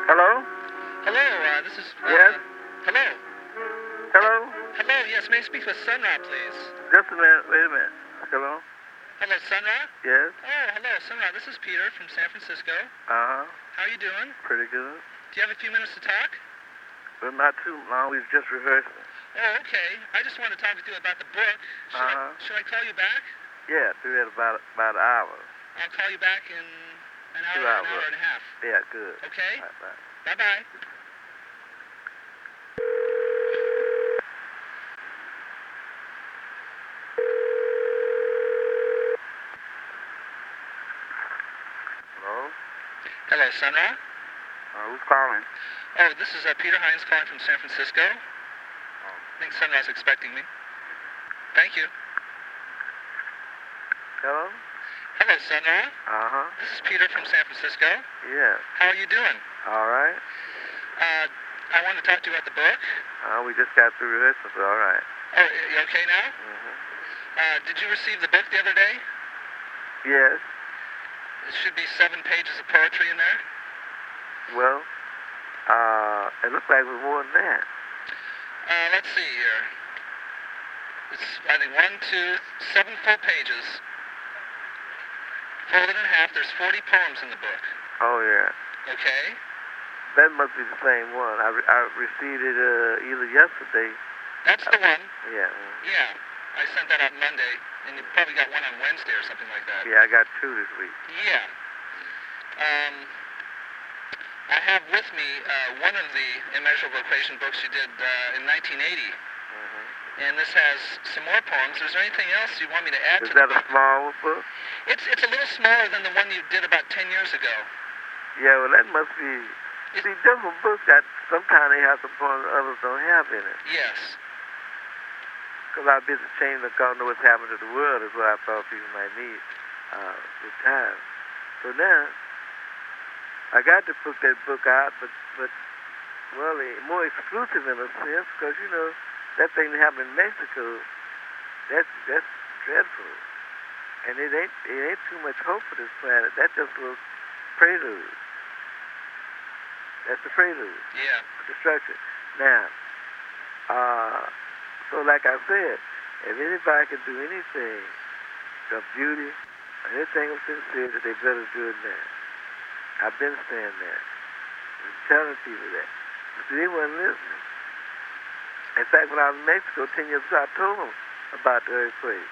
Hello? Hello, this is... Yes? Hello? Hello? Hello, yes, may I speak with Sun Ra, please? Just a minute. Wait a minute. Hello? Hello, Sun Ra? Yes? Oh, hello, Sun Ra. This is Peter from San Francisco. Uh-huh. How are you doing? Pretty good. Do you have a few minutes to talk? Well, not too long. We've just rehearsed. Oh, okay. I just wanted to talk with you about the book. Should I call you back? Yeah, do that about an hour. I'll call you back in an hour, 2 hours. an hour and a half. Yeah, good. Okay? All right, bye. Bye-bye. Hello? Hello, Sun Ra? Who's calling? Oh, this is Peter Hines calling from San Francisco. Oh. I think Sun Ra's expecting me. Thank you. Hello? Hello, Sun Ra. Uh-huh. This is Peter from San Francisco. Yeah. How are you doing? All right. I want to talk to you about the book. We just got through rehearsal, so all right. Oh, you okay now? Mm-hmm. Did you receive the book the other day? Yes. It should be 7 pages of poetry in there. Well, it looks like it was more than that. Let's see here. It's, I think, 7 full pages. Folded in half. There's 40 poems in the book. Oh, yeah. Okay? That must be the same one. I received it either yesterday. That's the one. Yeah. Yeah. I sent that out Monday, and you probably got one on Wednesday or something like that. Yeah, I got 2 this week. Yeah. I have with me one of the Immeasurable Equation books you did in 1980. And this has some more poems. Is there anything else you want me to add to Is that the a small book? It's a little smaller than the one you did about 10 years ago. Yeah, well, that must be... See, different books got... Sometimes they have some poems others don't have in it. Yes. Because I'd be ashamed to know what's happening to the world is what I thought people might need with time. So now, I got to put that book out, but well, more exclusive in a sense, because, you know, that thing that happened in Mexico, that's dreadful. And it ain't too much hope for this planet. That's just a little prelude. That's the prelude. Yeah. Destruction. Now, so like I said, if anybody can do anything of beauty, anything of sincerity, they better do it now. I've been saying that. I'm telling people that. But they weren't listening. In fact, when I was in Mexico 10 years ago, I told them about the earthquake.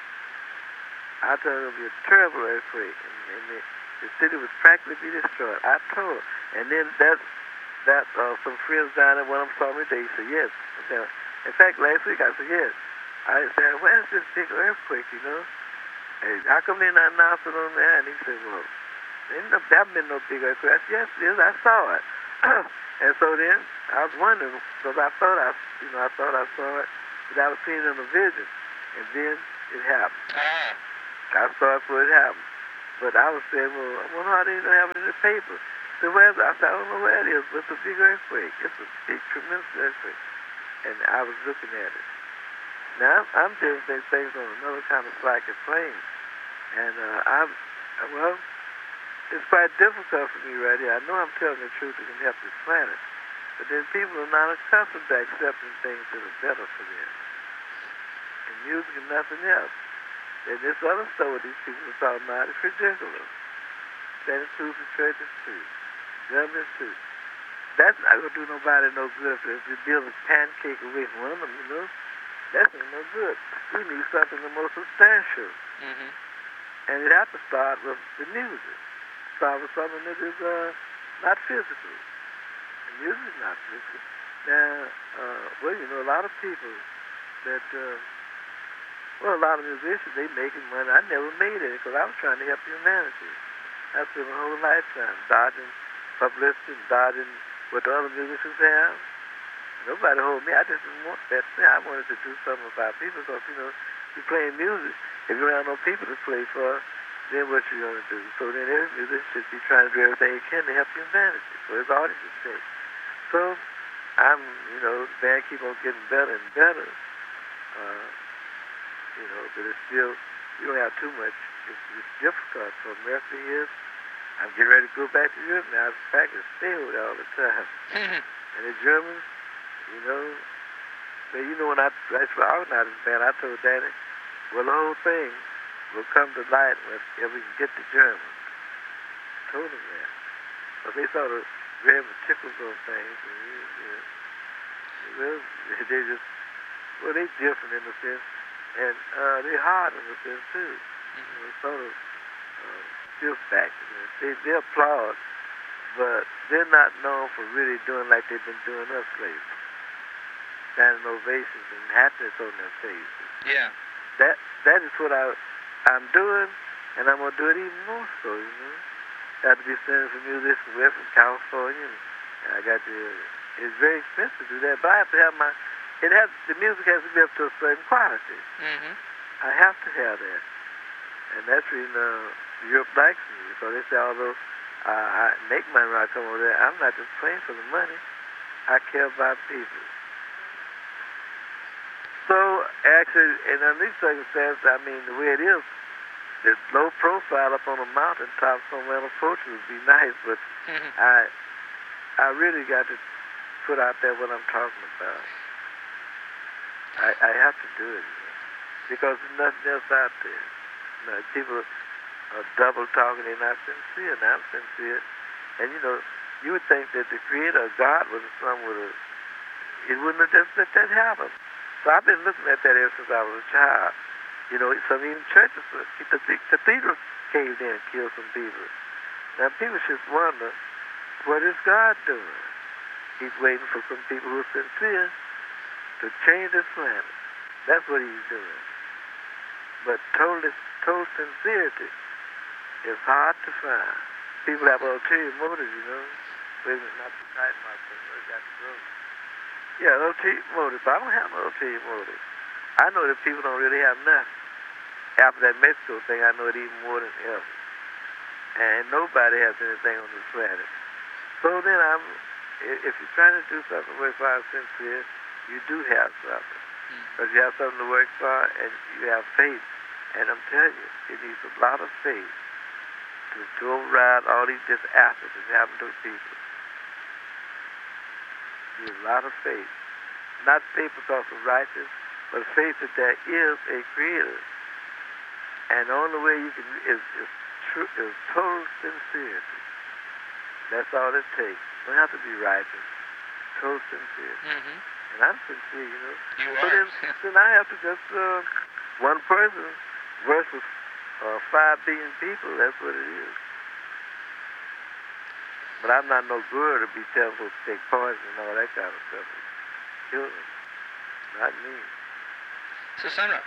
I told them it would be a terrible earthquake, and the city would practically be destroyed. I told them. And then some friends down there, one of them saw me, they said, yes. In fact, last week I said, yes. I said, where's this big earthquake, you know? And how come they're not announcing on there? And he said, well, there haven't been no big earthquake. I said, yes, it is. I saw it. And so then I was wondering, because I thought I saw it, but I was seeing it in a vision. And then it happened. I saw it before it happened. But I was saying, well, I wonder how they don't have it in the paper. So where? I said, I don't know where it is, but it's a big earthquake. It's a big, tremendous earthquake. And I was looking at it. Now, I'm doing things on another kind of psychic plane. And well, it's quite difficult for me right here. I know I'm telling the truth that can help this planet. But then people are not accustomed to accepting things that are better for them. And music and nothing else. And this other stuff with these people are talking about is ridiculous. That includes the churches too. Governments too. That's not going to do nobody no good if you build a pancake away from one of them, you know. That's not no good. We need something the most substantial. Mm-hmm. And it has to start with the music. Start with something that is not physical. The music is not physical. Now, well, you know, a lot of people that, a lot of musicians, they making money. I never made it because I was trying to help humanity. I spent my whole lifetime dodging publicity, dodging what the other musicians have. Nobody hold me. I just didn't want that thing. I wanted to do something about people because, you know, you playing music. If you don't have no people to play for, then what you going to do? So then every musician should be trying to do everything he can to help humanity for his audience's sake. So I'm, you know, the band keep on getting better and better. You know, but it's still, you don't have too much. It's difficult for America here. I'm getting ready to go back to Europe now. I practice stay with all the time. And the Germans, you know, when I organized this band, I told Danny, well, the whole thing will come to light if we can get the Germans. I told them that. But they sort of very meticulous on things. And, they're different in a sense. And they're hard in a sense, too. Sort of stiff factors. They applaud, but they're not known for really doing like they've been doing us lately. Standing ovations and happiness on their faces. Yeah. That is what I'm doing, and I'm going to do it even more so, you know. Got to be sending some musicians away from California, and I got to, it's very expensive to do that, but I have to have the music has to be up to a certain quality. Mm-hmm. I have to have that. And that's the reason Europe likes me, because they say, although I make money when I come over there, I'm not just playing for the money. I care about people. So, actually, in these circumstances, I mean, the way it is, the low profile up on a mountaintop somewhere on a porch would be nice, but I really got to put out there what I'm talking about. I have to do it, because there's nothing else out there. You know, people are double talking, they're not sincere, and I'm sincere. And you would think that the Creator of God was it wouldn't have just let that happen. So I've been looking at that ever since I was a child. Some even churches, the cathedrals caved in and killed some people. Now people should wonder, what is God doing? He's waiting for some people who are sincere to change this planet. That's what he's doing. But total sincerity is hard to find. People have ulterior motives, Wait a minute, not too tight, my friend. I got to go. Yeah, ulterior motives. But I don't have no ulterior motives. I know that people don't really have nothing. After that Mexico thing, I know it even more than ever. And nobody has anything on this planet. So then if you're trying to do something worthwhile sincere, you do have something. Because you have something to work for, and you have faith. And I'm telling you, it needs a lot of faith to override all these disasters that happen to people. It needs a lot of faith. Not faith because of righteousness, but faith that there is a Creator. And the only way you can is total sincerity. That's all it takes. You don't have to be righteous. Total sincerity. And I'm sincere, You so are. then I have to just, one person versus 5 billion people, that's what it is. But I'm not no good to be telling folks to take poison and all that kind of stuff. Kill them. Not me. So, Sun Ra,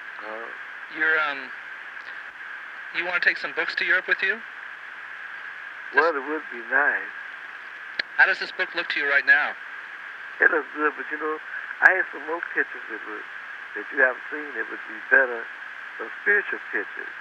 you want to take some books to Europe with you? Well, it would be nice. How does this book look to you right now? It looks good, but I had some more pictures that you haven't seen that would be better, some spiritual pictures.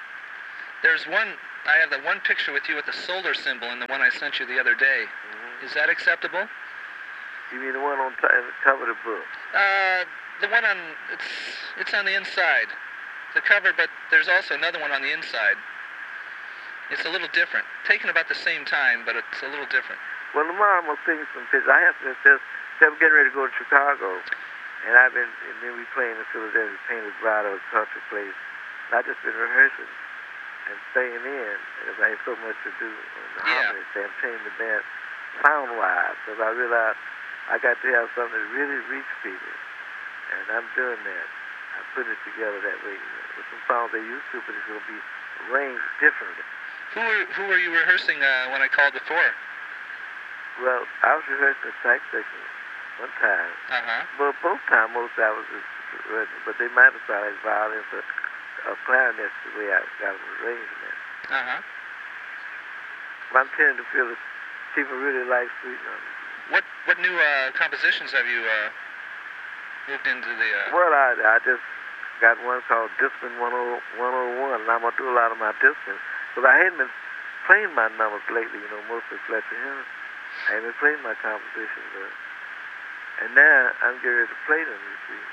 I have the one picture with you with the solar symbol in the one I sent you the other day. Is that acceptable? You mean the one on the cover of the book? The one it's on the inside. The cover, but there's also another one on the inside. It's a little different. Taken about the same time, but it's a little different. Well, tomorrow I'm going to see some pictures. I have to I'm getting ready to go to Chicago. And then we playing in Philadelphia, Painted Grotto, country place. And I've just been rehearsing and staying in, because I have so much to do on the holidays. I'm changing the band sound-wise, because I realized I got to have something that really reach people. And I'm doing that. I'm putting it together that way. With some songs they used to, but it's going to be arranged differently. Who were you rehearsing when I called before? Well, I was rehearsing the sax section one time. Well, both times, most I was just rehearsing, but they might have started violin for clarinet the way I got them arranged that. But I'm tending to feel that people really like sweet numbers. What new compositions have you moved into the... Well, I just got one called Discipline 101, and I'm going to do a lot of my disciplines. Because I hadn't been playing my numbers lately, mostly Fletcher Henry. I haven't been playing my compositions, and now I'm getting ready to play them, you see.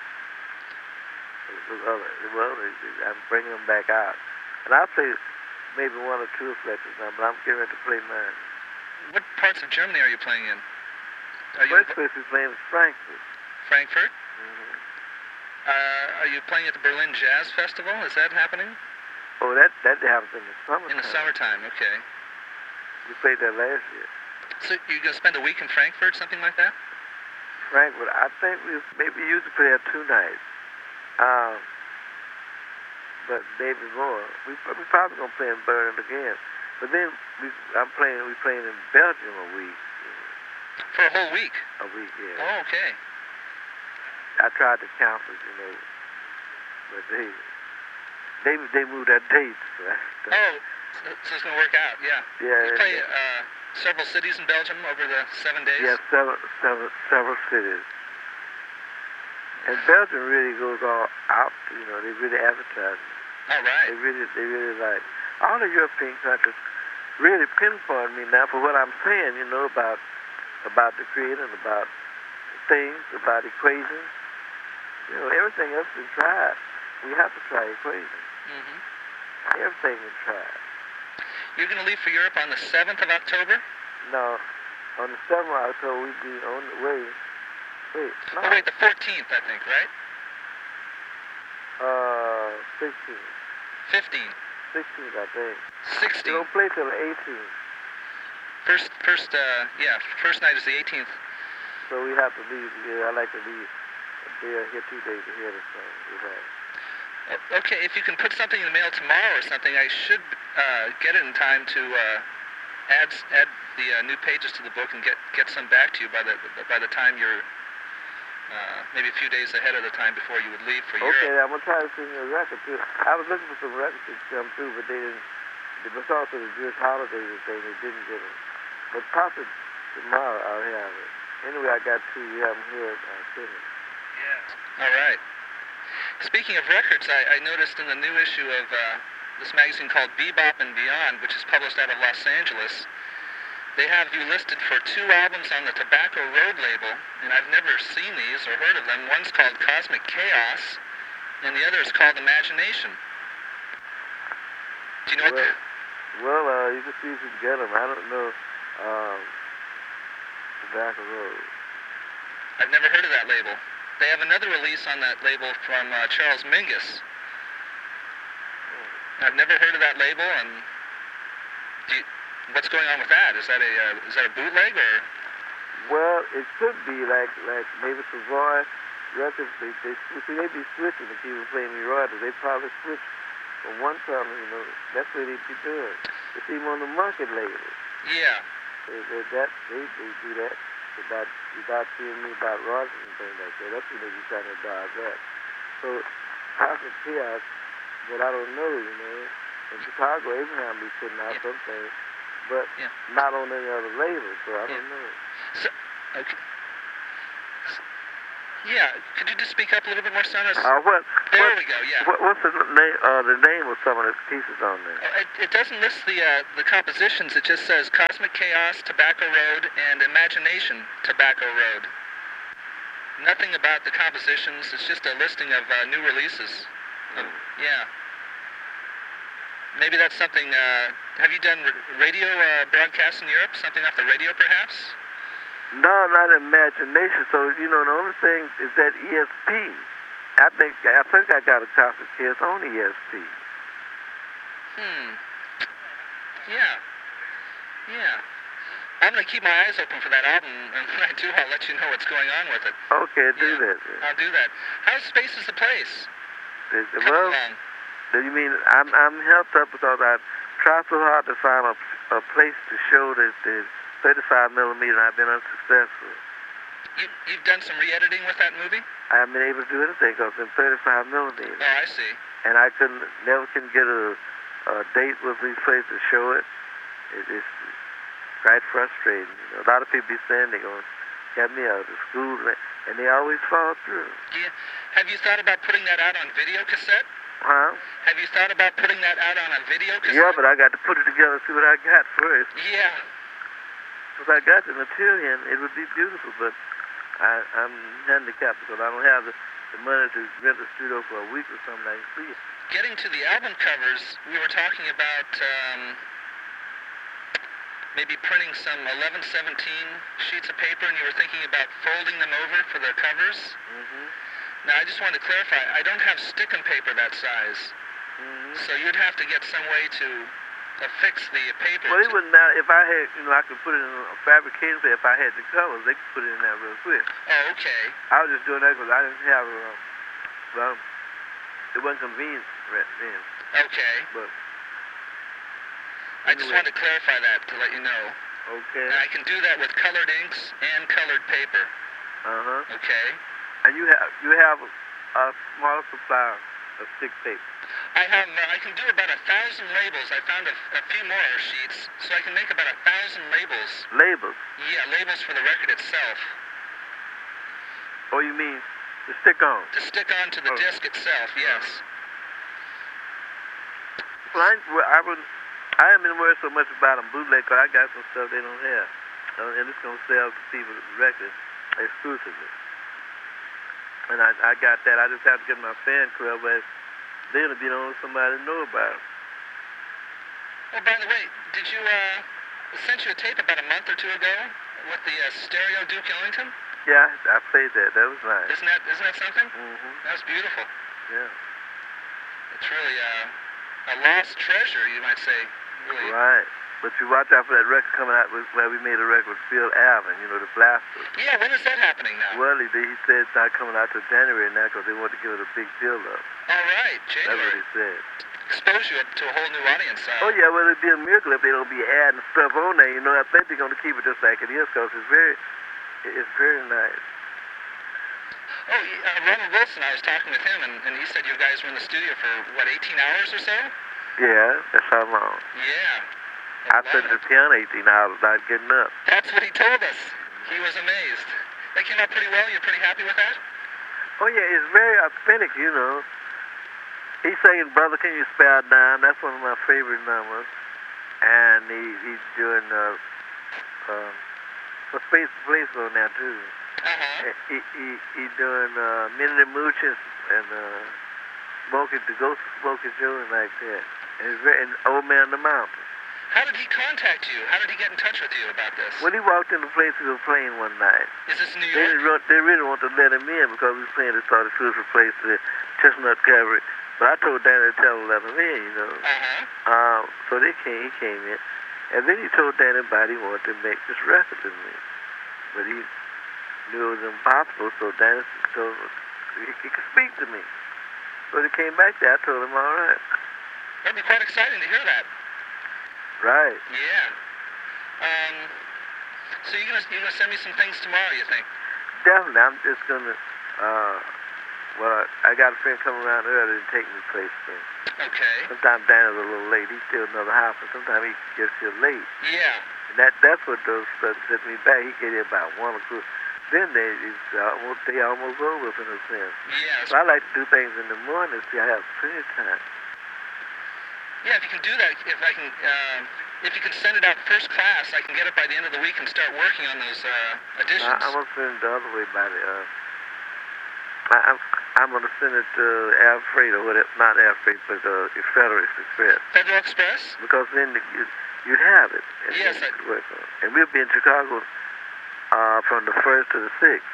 Well, I'm bringing them back out. And I play maybe one or two reflections now, but I'm getting ready to play mine. What parts of Germany are you playing in? First place we're playing is Frankfurt. Frankfurt? Mm-hmm. Are you playing at the Berlin Jazz Festival? Is that happening? Oh, that happens in the summertime. In the summertime, okay. We played there last year. So you're going to spend a week in Frankfurt, something like that? Frankfurt, I think we maybe used to play there 2 nights. But maybe more. We probably going to play in Berlin again. But then we playing in Belgium a week. For a whole week? A week, yeah. Oh, okay. I tried to cancel, but they moved their dates. Oh, so it's going to work out, yeah. Yeah. You play several cities in Belgium over the 7 days? Yeah, several cities. And Belgium really goes all out, they really advertise it. All right. They really like, all the European countries really pinpoint me now for what I'm saying, about the creating, about things, about equations. Everything else is tried. We have to try equations. Mm-hmm. Everything is tried. You're going to leave for Europe on the 7th of October? No, on the 7th of October we'll be on the way. Wait, no. Oh, wait, the 14th, I think, right? 16th. 15th. 16th, I think. 16th. We don't play till the 18th. First night is the 18th. So we have to leave. Yeah, I like to leave a day ahead, 2 days ahead or something. Okay, if you can put something in the mail tomorrow or something, I should get it in time to add the new pages to the book and get some back to you by the time you're maybe a few days ahead of the time before you would leave for Europe. Okay, I'm gonna try to send you a record too. I was looking for some records to come through, but they didn't. Because of the Jewish holidays and things, they didn't get them. But possibly tomorrow I'll have it. Anyway, I got 2 you haven't heard. I'll send it. Yeah. All right. Speaking of records, I noticed in the new issue of this magazine called Bebop and Beyond, which is published out of Los Angeles, they have you listed for 2 albums on the Tobacco Road label, and I've never seen these or heard of them. One's called Cosmic Chaos, and the other is called Imagination. Do you know what Well, you can see if you can get them. I don't know Tobacco Road. I've never heard of that label. They have another release on that label from Charles Mingus. I've never heard of that label, and what's going on with that? Is that a bootleg or? Well, it could be like maybe Savoy Records. They be switching to keep playing me royalties. They probably switch from one company. That's what they be doing. It's even on the market label. Yeah. They do that. Without seeing me about royalties and things like that. That's what they be trying to dodge that. So Cosmic Chaos, but I don't know. In Chicago, Abraham be putting out some things. But not on any other label, so I don't know. So, okay. Yeah, could you just speak up a little bit more, son? There we go. Yeah. What's the name of some of the pieces on there? It doesn't list the compositions. It just says Cosmic Chaos, Tobacco Road, and Imagination, Tobacco Road. Nothing about the compositions. It's just a listing of new releases. Yeah. Maybe that's something. Have you done radio broadcasts in Europe? Something off the radio, perhaps? No, not Imagination. So the only thing is that ESP. I think I got a Cosmic Chaos on ESP. Yeah. I'm gonna keep my eyes open for that album, and when I do, I'll let you know what's going on with it. Okay, do that. Then. I'll do that. How Space is the place? Well, you mean I'm helped up because I try so hard to find a place to show the 35 millimeter, and I've been unsuccessful. You've done some re-editing with that movie? I haven't been able to do anything because it's in 35 millimeter. Oh, I see. And I never can get a date with these places to show it. It's quite frustrating. A lot of people be saying they're going to get me out of school, and they always fall through. Yeah. Have you thought about putting that out on video cassette? Huh? Have you thought about putting that out on a video cassette? Yeah, but I got to put it together and see what I got first. Yeah. If I got the material, it would be beautiful, but I'm handicapped because I don't have the money to rent a studio for a week or something. I can see it. getting to the album covers, we were talking about maybe printing some 1117 sheets of paper, and you were thinking about folding them over for the covers. Mm-hmm. Now, I just wanted to clarify, I don't have stick-and paper that size, so you'd have to get some way to affix the paper. Well, it wouldn't matter if I had, I could put it in a fabrication. If I had the covers, they could put it in there real quick. Oh, okay. I was just doing that because I didn't have, it wasn't convenient right then. Okay. But I just wanted to clarify that to let you know. Okay. And I can do that with colored inks and colored paper. Uh-huh. Okay. And you have a small supply of stick paper. I can do about 1,000 labels. I found a few more sheets, so I can make about 1,000 labels. Labels? Yeah, labels for the record itself. Oh, you mean to stick on? To stick on to the disc itself, yes. Well, I haven't been worried so much about them bootleg, because I got some stuff they don't have. And it's going to sell to people records exclusively. And I got that. I just have to get my fan club, but they're going to be the only somebody to know about it. Oh, by the way, did you, sent you a tape about a month or two ago with the stereo Duke Ellington? Yeah, I played that. That was nice. Isn't that something? Mm-hmm. That was beautiful. Yeah. It's really a lost treasure, you might say. Really. Right. But you watch out for that record coming out where we made a record with Phil Alvin, the Blasters. Yeah, when is that happening now? Well, he said it's not coming out till January now because they want to give it a big build-up. All right, January. That's what he said. Expose you to a whole new audience. Oh, yeah, well, it'd be a miracle if they don't be adding stuff on there. I think they're going to keep it just like it is because it's very nice. Oh, Ronald Wilson, I was talking with him, and he said you guys were in the studio for, 18 hours or so? Yeah, that's how long. Yeah. I studied the piano 18 hours without getting up. That's what he told us. He was amazed. That came out pretty well. You're pretty happy with that? Oh, yeah, it's very authentic, He's saying, Brother, can you spare a dime? That's one of my favorite numbers. And he's doing Space Place on there, too. Uh-huh. He's doing Minute Mooches and the Ghost of Smokey Joe and like that. And Old Man on the Mountain. How did he contact you? How did he get in touch with you about this? When he walked in the place we were playing one night. Is this New York? They really wanted to let him in because we were playing this sort of exclusive place, the Chestnut Cabaret. But I told Danny to tell him to let him in, Uh-huh. So he came in. And then he told Danny about he wanted to make this record with me. But he knew it was impossible, so Danny told him he could speak to me. So he came back there, I told him, all right. That'd be quite exciting to hear that. Right. Yeah. So you're gonna send me some things tomorrow, you think? Definitely. I'm just gonna I got a friend coming around early and take me places. Okay. Sometimes Danny's a little late. He's still another house, and sometimes he gets here late. Yeah. And that's what those stuff set me back. He get here about 1 o'clock. Then they almost over in a sense. Yeah. So I like to do things in the morning, see I have plenty of time. Yeah, if you can do that, if you can send it out first class, I can get it by the end of the week and start working on those editions. I'm gonna send it the other way by the. I'm gonna send it to air freight or whatever, not air freight, but Federal Express. Federal Express? Because then you'd have it. And yes. And we'll be in Chicago from the 1st to the 6th.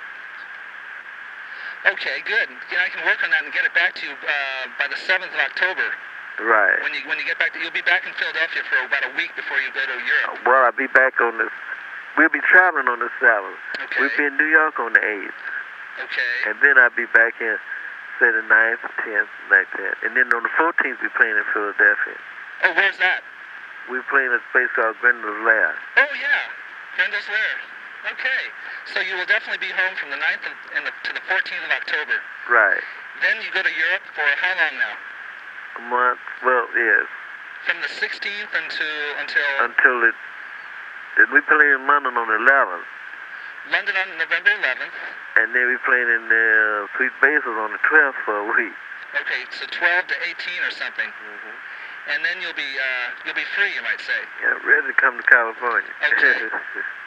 Okay, good. Yeah, I can work on that and get it back to you by the 7th of October. Right. When you get back, you'll be back in Philadelphia for about a week before you go to Europe. Well, I'll be back on this. We'll be traveling on the 7th. Okay. We'll be in New York on the 8th. Okay. And then I'll be back in, say, the 9th, 10th, like that. And then on the 14th, we're playing in Philadelphia. Oh, where's that? We're playing at a place called Grendel's Lair. Oh, yeah. Grendel's Lair. Okay. So you will definitely be home from the 9th to the 14th of October. Right. Then you go to Europe for how long now? A month. Well, yes. From the 16th until we play in London on the 11th. London on November 11th. And then we playing in Sweet Basil on the 12th for a week. Okay, so 12 to 18 or something. Mm-hmm. And then you'll be free, you might say. Yeah, ready to come to California. Okay.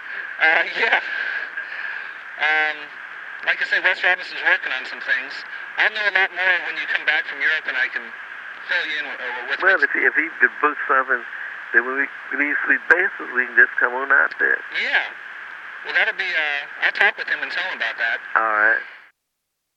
Yeah. Like I say, Wes Robinson's working on some things. I'll know a lot more when you come back from Europe, and I can fill you in with Well, if he could book something, then when we leave Sweet Bases, we can just come on out there. Yeah. Well, that'll be, I'll talk with him and tell him about that. All right.